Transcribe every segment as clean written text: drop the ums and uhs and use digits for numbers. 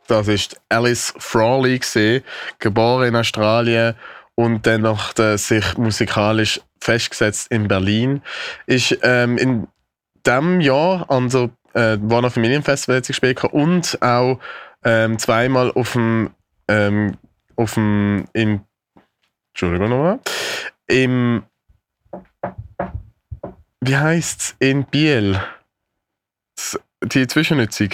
Das ist Alice Frawley gewesen, geboren in Australien und dann noch sich musikalisch festgesetzt in Berlin. Ist in diesem Jahr an der Warner Familienfestival gespielt und auch zweimal Entschuldigung nochmal. Wie heisst's? In Biel. Die Zwischennutzung.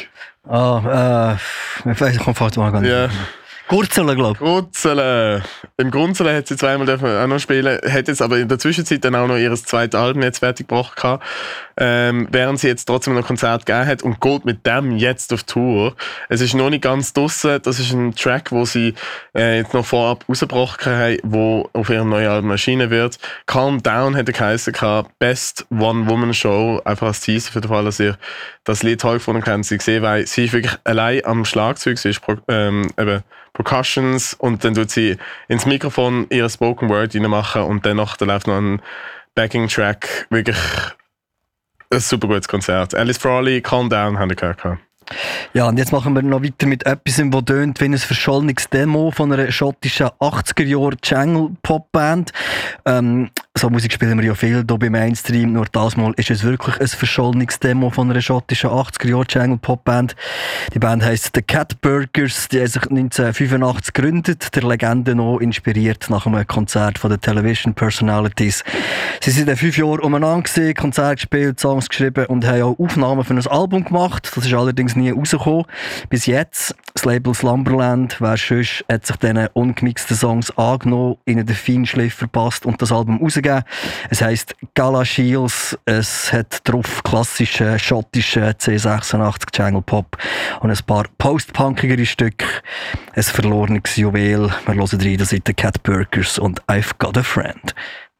Ich komme mal ganz. Ja. Gurzelen, glaube ich. Gurzelen. Im Grunzelen hat sie zweimal auch noch spielen, hat jetzt aber in der Zwischenzeit dann auch noch ihr zweites Album jetzt fertig gebracht gehabt, während sie jetzt trotzdem noch ein Konzert gegeben hat und geht mit dem jetzt auf Tour. Es ist noch nicht ganz draussen, das ist ein Track, wo sie jetzt noch vorab rausgebracht haben, wo auf ihrem neuen Album erschienen wird. Calm Down hat er geheißen, Best One-Woman-Show, einfach als Teaser für den Fall, dass ihr das Lied toll gefunden habt, sie gesehen, weil sie ist wirklich allein am Schlagzeug, sie ist eben Percussions und dann tut sie ins Mikrofon ihre Spoken Word reinmachen und danach läuft noch ein Backing-Track. Wirklich ein super gutes Konzert. Alice Frawley, Calm Down, haben wir gehört. Ja, und jetzt machen wir noch weiter mit etwas, das tönt wie ein verschollenes Demo von einer schottischen 80er-Jahr-Jungle-Pop-Band. So Musik spielen wir ja viel hier beim Mainstream, nur das Mal ist es wirklich ein verschollenes Demo von einer schottischen 80er-Jahr-Jungle-Pop-Band. Die Band heisst The Cat Burgers, die haben sich 1985 gegründet, der Legende noch inspiriert nach einem Konzert von den Television Personalities. Sie sind in 5 Jahren umeinander gewesen, Konzerte gespielt, Songs geschrieben und haben auch Aufnahmen für ein Album gemacht. Das ist allerdings nie rausgekommen. Bis jetzt. Das Label Slumberland, wer sonst, hat sich diesen ungemixten Songs angenommen, ihnen den Feinschliff verpasst und das Album rausgegeben. Es heisst Gala Shields. Es hat drauf klassischen schottischen C86 Jungle Pop und ein paar postpunkigere Stücke. Ein verlorenes Juwel. Wir hören rein, das sind die Cat Burgers und I've Got a Friend.